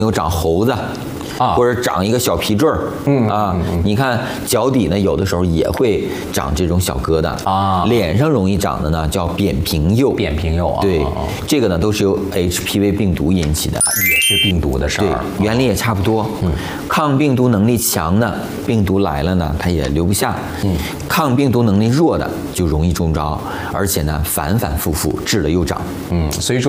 有长猴子。或者长一个小皮坠儿，你看脚底呢，有的时候也会长这种小疙瘩啊。脸上容易长的呢，叫扁平疣。 扁平疣啊， 对，这个呢都是由 HPV 病毒引起的， 也是病毒的事儿。 对，原理也差不多。抗病毒能力强的，病毒来了呢，它也留不下。抗病毒能力弱的就容易中招，而且呢反反复复，治了又长。 所以说。